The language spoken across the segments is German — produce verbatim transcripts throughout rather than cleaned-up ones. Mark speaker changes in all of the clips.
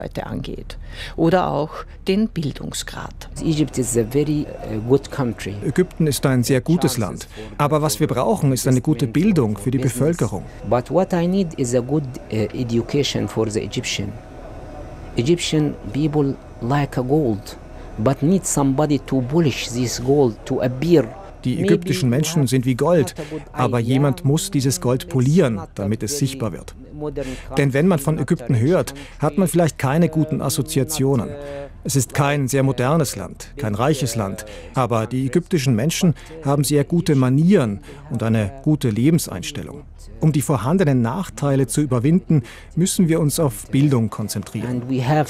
Speaker 1: angeht. Oder auch den Bildungsgrad.
Speaker 2: Ägypten ist ein sehr gutes Land. Aber was wir brauchen, ist eine gute Bildung für die Bevölkerung.
Speaker 3: But what I need is a good education for the Egyptian. Egyptian people like a gold, but need somebody to polish this gold to appear.
Speaker 2: Die ägyptischen Menschen sind wie Gold, aber jemand muss dieses Gold polieren, damit es sichtbar wird. Denn wenn man von Ägypten hört, hat man vielleicht keine guten Assoziationen. Es ist kein sehr modernes Land, kein reiches Land, aber die ägyptischen Menschen haben sehr gute Manieren und eine gute Lebenseinstellung. Um die vorhandenen Nachteile zu überwinden, müssen wir uns auf Bildung konzentrieren.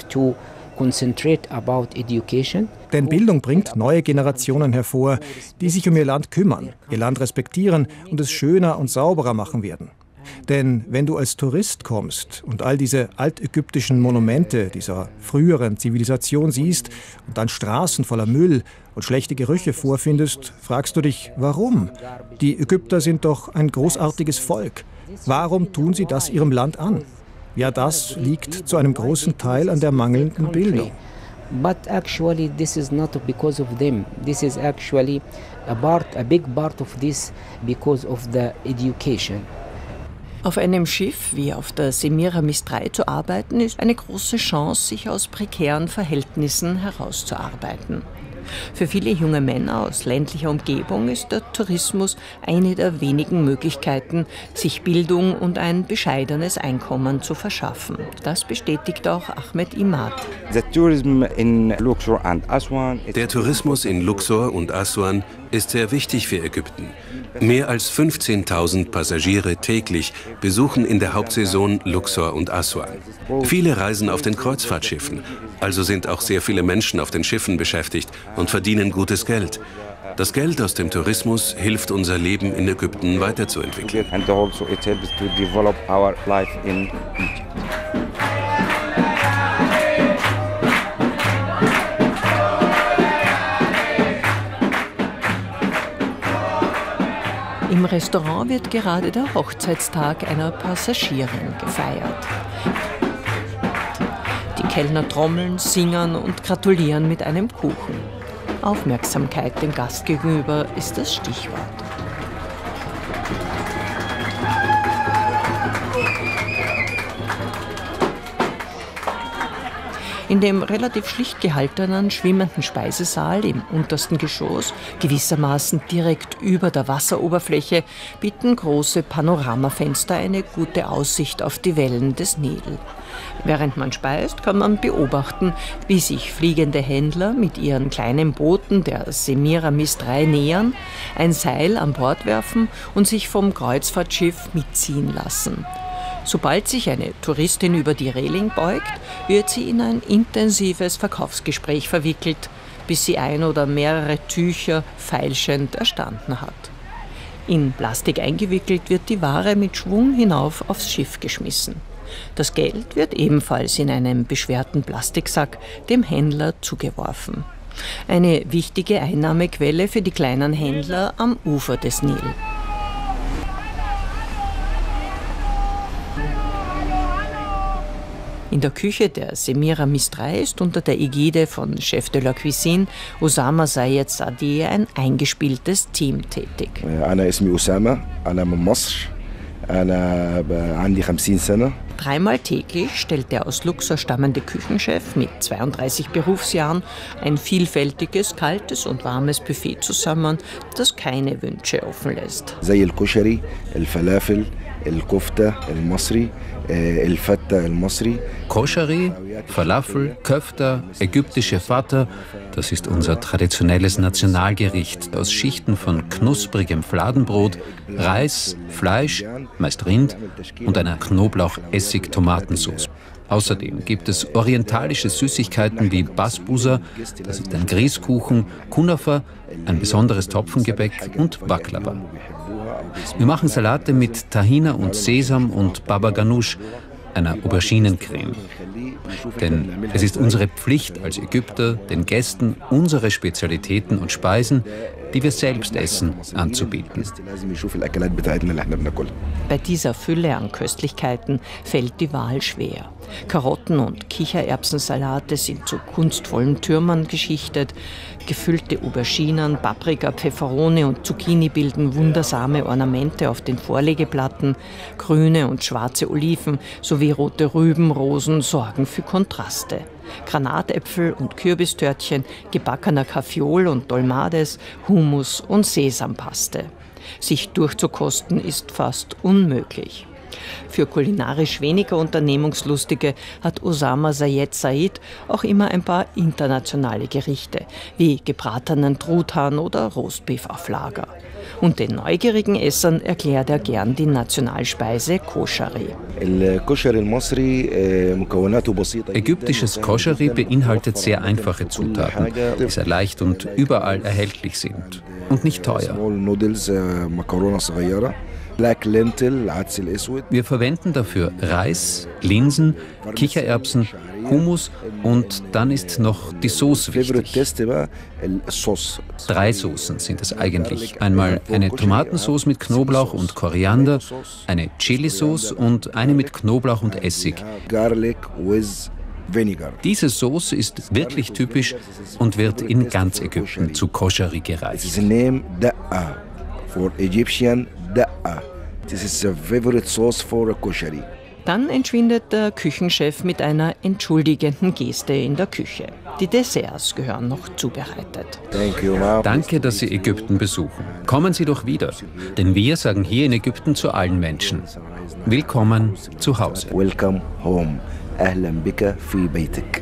Speaker 2: Denn Bildung bringt neue Generationen hervor, die sich um ihr Land kümmern, ihr Land respektieren und es schöner und sauberer machen werden. Denn wenn du als Tourist kommst und all diese altägyptischen Monumente dieser früheren Zivilisation siehst und dann Straßen voller Müll und schlechte Gerüche vorfindest, fragst du dich, warum? Die Ägypter sind doch ein großartiges Volk. Warum tun sie das ihrem Land an? Ja, das liegt zu einem großen Teil an der mangelnden Bildung.
Speaker 3: But actually this is not because of them. This is actually a part, a big part of this because of the education.
Speaker 1: Auf einem Schiff wie auf der Semiramis drei zu arbeiten, ist eine große Chance, sich aus prekären Verhältnissen herauszuarbeiten. Für viele junge Männer aus ländlicher Umgebung ist der Tourismus eine der wenigen Möglichkeiten, sich Bildung und ein bescheidenes Einkommen zu verschaffen. Das bestätigt auch Ahmed Imad.
Speaker 4: Der Tourismus in Luxor und Aswan ist sehr wichtig für Ägypten. Mehr als fünfzehntausend Passagiere täglich besuchen in der Hauptsaison Luxor und Aswan. Viele reisen auf den Kreuzfahrtschiffen, also sind auch sehr viele Menschen auf den Schiffen beschäftigt und verdienen gutes Geld. Das Geld aus dem Tourismus hilft, unser Leben in Ägypten weiterzuentwickeln.
Speaker 1: Im Restaurant wird gerade der Hochzeitstag einer Passagierin gefeiert. Die Kellner trommeln, singen und gratulieren mit einem Kuchen. Aufmerksamkeit dem Gast gegenüber ist das Stichwort. In dem relativ schlicht gehaltenen, schwimmenden Speisesaal im untersten Geschoss, gewissermaßen direkt über der Wasseroberfläche, bieten große Panoramafenster eine gute Aussicht auf die Wellen des Nil. Während man speist, kann man beobachten, wie sich fliegende Händler mit ihren kleinen Booten der Semiramis drei nähern, ein Seil an Bord werfen und sich vom Kreuzfahrtschiff mitziehen lassen. Sobald sich eine Touristin über die Reling beugt, wird sie in ein intensives Verkaufsgespräch verwickelt, bis sie ein oder mehrere Tücher feilschend erstanden hat. In Plastik eingewickelt wird die Ware mit Schwung hinauf aufs Schiff geschmissen. Das Geld wird ebenfalls in einem beschwerten Plastiksack dem Händler zugeworfen. Eine wichtige Einnahmequelle für die kleinen Händler am Ufer des Nil. In der Küche der Semiramis drei ist unter der Ägide von Chef de la Cuisine Osama Zayed Sadeh ein eingespieltes Team tätig. Dreimal täglich stellt der aus Luxor stammende Küchenchef mit zweiunddreißig Berufsjahren ein vielfältiges, kaltes und warmes Buffet zusammen, das keine Wünsche offen lässt.
Speaker 5: Koschari, Falafel, Köfter, ägyptische Fata, das ist unser traditionelles Nationalgericht aus Schichten von knusprigem Fladenbrot, Reis, Fleisch, meist Rind und einer Knoblauch-Essig-Tomatensauce. Außerdem gibt es orientalische Süßigkeiten wie Basbousa, das ist ein Grießkuchen, Kunafa, ein besonderes Topfengebäck und Baklava. Wir machen Salate mit Tahina und Sesam und Baba Ganoush, einer Auberginencreme. Denn es ist unsere Pflicht als Ägypter, den Gästen unsere Spezialitäten und Speisen, die wir selbst essen, anzubieten.
Speaker 1: Bei dieser Fülle an Köstlichkeiten fällt die Wahl schwer. Karotten- und Kichererbsensalate sind zu kunstvollen Türmen geschichtet. Gefüllte Auberginen, Paprika, Pfefferone und Zucchini bilden wundersame Ornamente auf den Vorlegeplatten. Grüne und schwarze Oliven sowie rote Rüben, Rosen sorgen für Kontraste. Granatäpfel und Kürbistörtchen, gebackener Kaffeeol und Dolmades, Hummus und Sesampaste. Sich durchzukosten ist fast unmöglich. Für kulinarisch weniger Unternehmungslustige hat Osama Zayed Said auch immer ein paar internationale Gerichte, wie gebratenen Truthahn oder Roastbeef auf Lager. Und den neugierigen Essern erklärt er gern die Nationalspeise Koschari.
Speaker 5: Ägyptisches Koschari beinhaltet sehr einfache Zutaten, die sehr leicht und überall erhältlich sind und nicht teuer. Wir verwenden dafür Reis, Linsen, Kichererbsen, Hummus und dann ist noch die Sauce wichtig. Drei Soßen sind es eigentlich. Einmal eine Tomatensauce mit Knoblauch und Koriander, eine Chilisauce und eine mit Knoblauch und Essig. Diese Sauce ist wirklich typisch und wird in ganz Ägypten zu Koschari gereicht.
Speaker 6: This is a favorite sauce for a koshari.
Speaker 1: Dann entschwindet der Küchenchef mit einer entschuldigenden Geste in der Küche. Die Desserts gehören noch zubereitet.
Speaker 6: Thank you,
Speaker 5: Danke, dass Sie Ägypten besuchen. Kommen Sie doch wieder, denn wir sagen hier in Ägypten zu allen Menschen: Willkommen zu Hause.
Speaker 6: Welcome home. أهلا بك في بيتك.